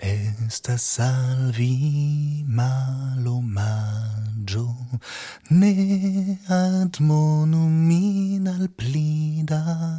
Esta salvi malomaggio ne admonum in al plida